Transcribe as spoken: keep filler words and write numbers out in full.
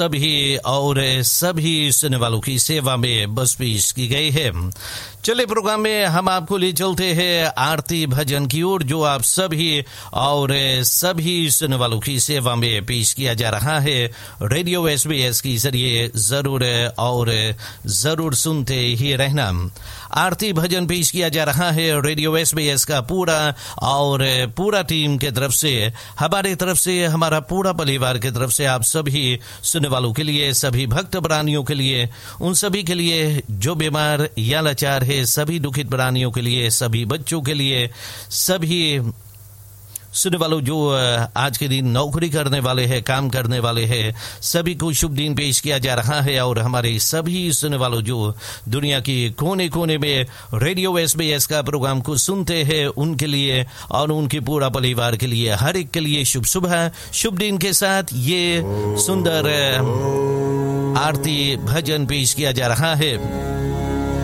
सभी और सभी सुनने वालों की सेवा में बस पेश की गई है। चले प्रोग्राम में हम आपको ले चलते हैं आरती भजन की ओर, जो आप सभी और सभी सुनने वालों की सेवा में पेश किया जा रहा है रेडियो एसबीएस के जरिए। जरूर और जरूर सुनते ही रहना। आरती भजन पेश किया जा रहा है रेडियो एसबीएस का पूरा और पूरा टीम के तरफ से, हमारे तरफ से, हमारा पूरा परिवार के तरफ से, आप सभी सुनने वालों के लिए, सभी भक्त प्राणियों के लिए, उन सभी के लिए जो बीमार या लाचार है, सभी दुखित प्राणियों के लिए, सभी बच्चों के लिए, सभी सुनने वालों जो आज के दिन नौकरी करने वाले हैं, काम करने वाले हैं, सभी को शुभ दिन पेश किया जा रहा है। और हमारे सभी सुनने वालों जो दुनिया की कोने कोने में रेडियो एसबीएस का प्रोग्राम को सुनते हैं, उनके लिए और उनके पूरा परिवार के लिए, हर एक के लिए शुभ सुबह, शुभ दिन के साथ ये सुंदर आरती भजन पेश किया जा रहा है।